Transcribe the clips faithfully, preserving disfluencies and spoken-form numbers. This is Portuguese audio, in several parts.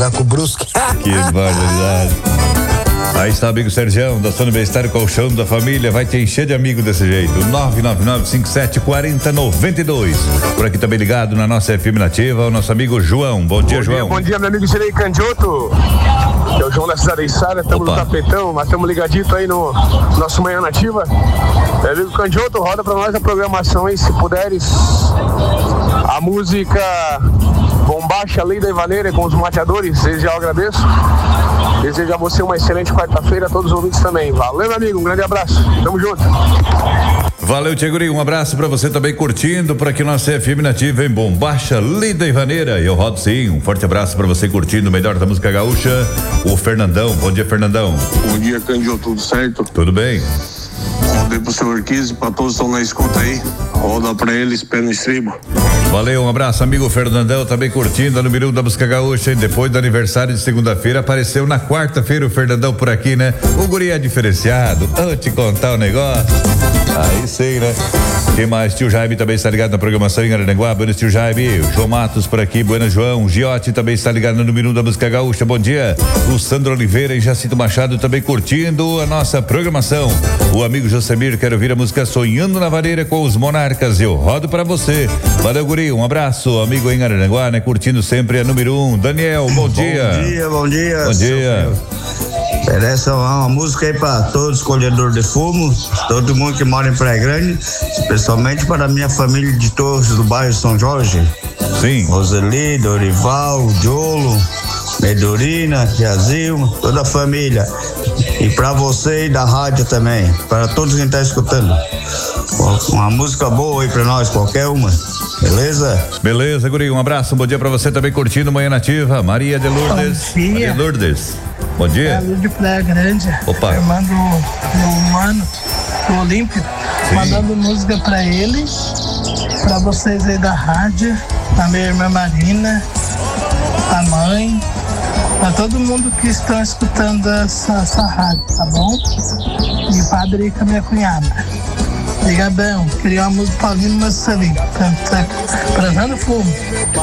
com o Brusque. Que barbaridade. Aí está o amigo Sergião, da Sono Bem-Estar, colchão da família, vai te encher de amigo desse jeito. nove nove nove, cinco sete quatro zero, nove dois. Por aqui também ligado na nossa F M Nativa, o nosso amigo João. Bom dia, bom João. Dia, bom dia, meu amigo Girei Candioto. Que é o João da Cidade Içara, estamos no tapetão, mas estamos ligadito aí no nosso Manhã Nativa. Meu amigo Candioto, roda pra nós a programação aí, se puderes. A música Bombacha, Lei da Ivaneira com os mateadores, desde já eu agradeço. Desejo a você uma excelente quarta-feira, a todos os ouvintes também. Valeu, meu amigo, um grande abraço. Tamo junto. Valeu, Tiaguri, um abraço pra você também curtindo por aqui nossa F M Nativa em Bombacha, Lida e Vaneira. Eu rodo sim, um forte abraço pra você curtindo o melhor da música gaúcha, o Fernandão. Bom dia, Fernandão. Bom dia, Cândido, tudo certo? Tudo bem. Rodei pro seu Urquize, pra todos que estão na escuta aí. Roda pra eles, pé no estribo. Valeu, um abraço, amigo Fernandão, também curtindo a número um da música gaúcha, hein? Depois do aniversário de segunda-feira, apareceu na quarta-feira o Fernandão por aqui, né? O guri é diferenciado, vou te contar o negócio. Aí sei, né? Quem mais? Tio Jaime também está ligado na programação em Araranguá. Buenas, tio Jaime. O João Matos por aqui. Buenas, João. Giote também está ligado no número um da música gaúcha. Bom dia. O Sandro Oliveira e Jacinto Machado também curtindo a nossa programação. O amigo Josemir quer ouvir a música Sonhando na Vareira com os Monarcas. Eu rodo pra você. Valeu, guri. Um abraço, amigo em Araranguá, né? Curtindo sempre a número um. Daniel, bom dia. Bom dia, bom dia. Bom dia. Interessa uma música aí para todos os colhedores de fumo, todo mundo que mora em Praia Grande, especialmente para a minha família de Torres do bairro São Jorge. Sim. Roseli, Dorival, Jolo, Medurina, Tiazil, toda a família. E para você e da rádio também, para todos que estão escutando. Uma música boa aí para nós, qualquer uma. Beleza? Beleza, guri. Um abraço, um bom dia pra você também curtindo Manhã Nativa. Maria de Lourdes. Bom dia. Maria de Lourdes. Bom dia. É a Luz de Praia Grande. Opa. Irmã do meu mano, do Olímpio. Sim. Mandando música pra ele, pra vocês aí da rádio, a minha irmã Marina, a mãe, pra todo mundo que estão escutando essa, essa rádio, tá bom? E o padre com a minha cunhada. Obrigadão, queria uma música Paulinho Marcelinho, Prazando Fumo.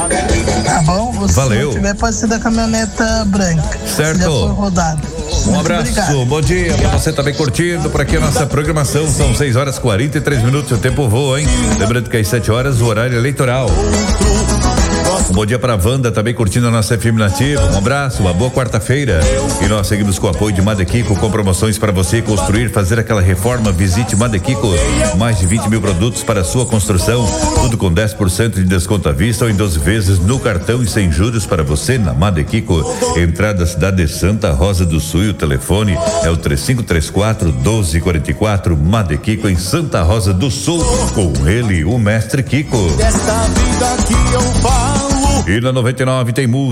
Tá bom? Ou se Valeu. não tiver, pode ser da caminhoneta branca. Certo. Se já for rodado. Um Muito abraço, obrigado. bom dia pra você também curtindo por aqui a nossa programação. São seis horas e quarenta e três minutos, o tempo voa, hein? Lembrando que às sete horas o horário eleitoral. Um bom dia pra Wanda, também curtindo a nossa F M Nativa. Um abraço, uma boa quarta-feira. E nós seguimos com o apoio de Madequico, com promoções para você construir, fazer aquela reforma. Visite Madequico, mais de vinte mil produtos para a sua construção, tudo com dez por cento de desconto à vista ou em doze vezes no cartão e sem juros para você na Madequico. Entrada Cidade de Santa Rosa do Sul e o telefone é o três cinco três quatro, um dois quatro quatro. Madequico em Santa Rosa do Sul, com ele, o mestre Kiko. Desta vida que eu falo. E na noventa e nove tem música.